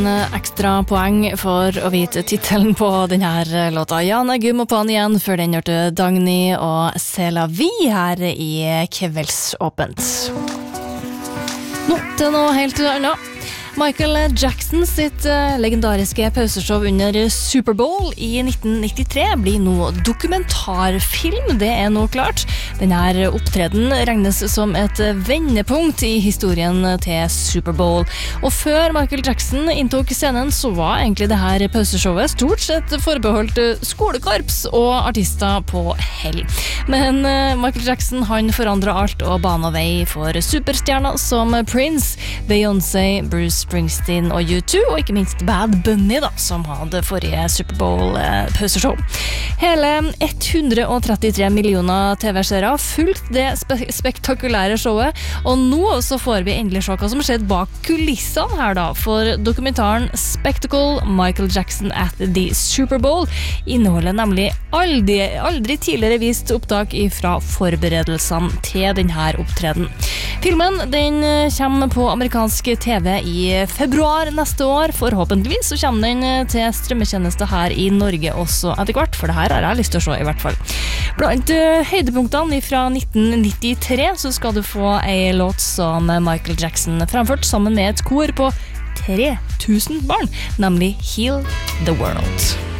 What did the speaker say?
Ekstra poeng for å vite titelen på denne låta. Jan Eggum og på han igjen før den hørte Dagny og C'est la vie her i Kveldsåpent. Nå til noe helt annet. Michael Jackson sitt legendariske pauseshow under Super Bowl i 1993 blir nå dokumentarfilm, det nå klart. Denne opptreden regnes som et vendepunkt i historien til Super Bowl. Og før Michael Jackson inntok scenen så var egentlig det her pauseshowet stort sett forbeholdt skolekorps og artister på hell. Men Michael Jackson han forandret alt og bana vei for superstjerner som Prince, Beyoncé, Bruce Springsteen og U2, og ikke minst Bad Bunny da, som hadde forrige Super Bowl pauseshow. Hele 133 millioner TV-seere fulgt det spektakulære showet, og nå så får vi endelig se hva som skjedde bak kulissene her da, for dokumentaren Spectacle Michael Jackson at the Super Bowl inneholder nemlig aldri tidligere vist opptak fra forberedelsene til denne opptreden. Filmen den kommer på amerikansk TV i februar neste år. Forhåpentligvis så kommer den til strømmetjeneste her i Norge også etter hvert, for det her har jeg lyst til å se i hvert fall. Blant høydepunktene fra 1993 så skal du få en låt som Michael Jackson fremført sammen med et kor på 3000 barn, nemlig Heal the World.